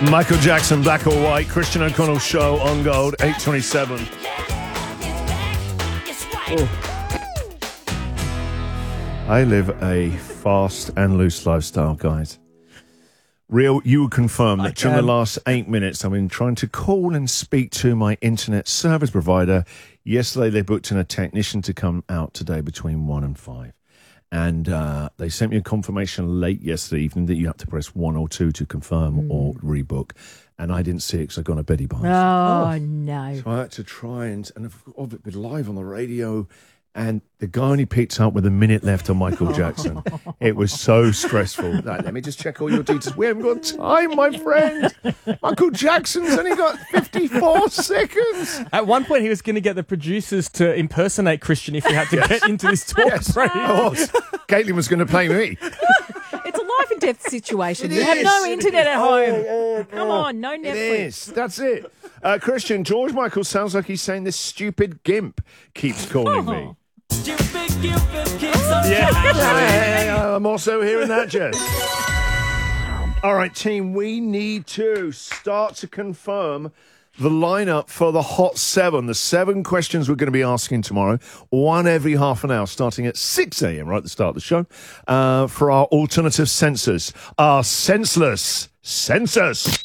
Michael Jackson, Black or White, Christian O'Connell Show on Gold, 8:27. I live a fast and loose lifestyle, guys. Real, you would confirm that during the last 8 minutes, I've been trying to call and speak to my internet service provider. Yesterday, they booked in a technician to come out today between 1 and 5. And they sent me a confirmation late yesterday evening that you have to press 1 or 2 to confirm or rebook. And I didn't see it because I got on a Betty Barnes. Oh, no. So I had to try and I've been live on the radio. And the guy only picked up with a minute left on Michael Jackson. It was so stressful. Let me just check all your details. We haven't got time, my friend. Michael Jackson's only got 54 seconds. At one point, he was going to get the producers to impersonate Christian if he had to get into this talk break. Caitlin was going to play me. It's a life and death situation. You have no internet at home. Come on, no Netflix. It is. That's it. Christian, George Michael sounds like he's saying this stupid gimp keeps calling me. Yeah, I'm also hearing that, Jess. All right, team, we need to start to confirm the lineup for the Hot 7. The 7 questions we're going to be asking tomorrow, one every half an hour, starting at 6 a.m. right at the start of the show, for our alternative censors, our senseless census.